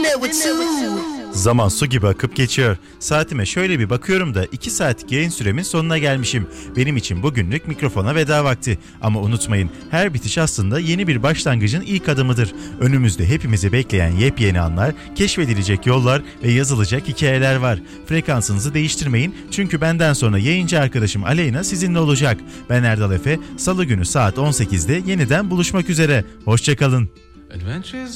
Zaman su gibi akıp geçiyor. Saatime şöyle bir bakıyorum da 2 saatlik yayın süremin sonuna gelmişim. Benim için bugünlük mikrofona veda vakti. Ama unutmayın, her bitiş aslında yeni bir başlangıcın ilk adımıdır. Önümüzde hepimizi bekleyen yepyeni anlar, keşfedilecek yollar ve yazılacak hikayeler var. Frekansınızı değiştirmeyin çünkü benden sonra yayıncı arkadaşım Aleyna sizinle olacak. Ben Erdal Efe, Salı günü saat 18'de yeniden buluşmak üzere. Hoşçakalın.